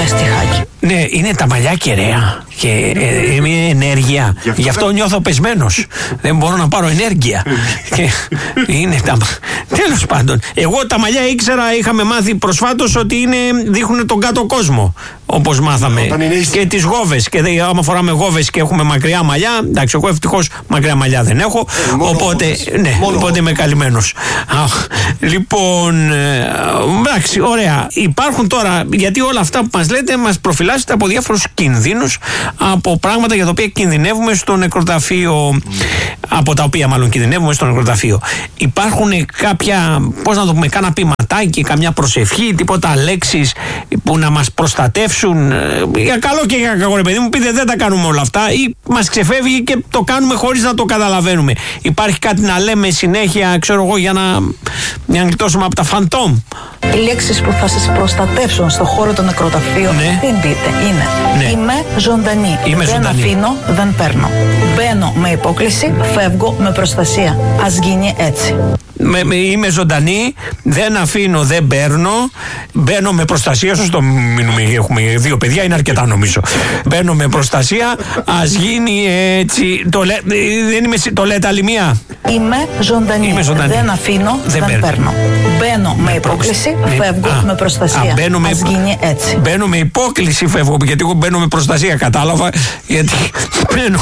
στιχάκι. Ναι, είναι τα μαλλιά κεραία και είναι ενέργεια. Γι' αυτό νιώθω πεσμένος. Δεν μπορώ να πάρω ενέργεια. Και είναι τα... Τέλος πάντων, εγώ τα μαλλιά ήξερα, είχαμε μάθει προσφάτως ότι δείχνουν τον κάτω κόσμο. Όπως μάθαμε. Και τις γόβες. Και άμα φοράμε γόβες και έχουμε μακριά μαλλιά, εντάξει, εγώ ευτυχώς μακριά μαλλιά δεν έχω. Οπότε είμαι καλυμμένος. Λοιπόν, εντάξει, ωραία. Υπάρχουν τώρα, γιατί όλα αυτά που μας λέτε μας προφυλάσσετε από διάφορους κινδύνους, από πράγματα για τα οποία κινδυνεύουμε στο νεκροταφείο, από τα οποία μάλλον κινδυνεύουμε στο νεκροταφείο. Υπάρχουν κάποια, πώς να το πούμε, κάνα ποιηματάκι, καμιά προσευχή, τίποτα λέξεις που να μας προστατεύσουν για καλό και για κακό, ρε παιδί μου, πείτε δεν τα κάνουμε όλα αυτά ή μας ξεφεύγει και το κάνουμε χωρίς να το καταλαβαίνουμε. Υπάρχει κάτι να λέμε συνέχεια, ξέρω εγώ, για να γλιτώσουμε από τα φαντόμ? Οι λέξεις που θα σας προστατεύσουν στο χώρο των νεκροταφείων, δεν πείτε, είναι είμαι ζωντανή, δεν αφήνω, δεν παίρνω. Μπαίνω με υπόκληση, φεύγω με προστασία. Ας γίνει έτσι. Είμαι ζωντανή, δεν αφήνω, δεν παίρνω. Μπαίνω με προστασία. Σωστό, έχουμε 2 παιδιά, είναι αρκετά νομίζω. Μπαίνω με προστασία, ας γίνει έτσι. Το λέτε άλλη μία. Είμαι ζωντανή, δεν αφήνω, δεν παίρνω. Μπαίνω με υπόκληση, φεύγω με προστασία. Ας γίνει έτσι. Μπαίνω με υπόκληση, φεύγω, γιατί εγώ μπαίνω με προστασία, κατάλαβα. Γιατί μπαίνω.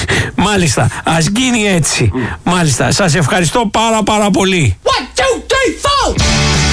Μάλιστα, ας γίνει έτσι. Μάλιστα, σας ευχαριστώ πάρα πολύ. 1, 2, 3, 4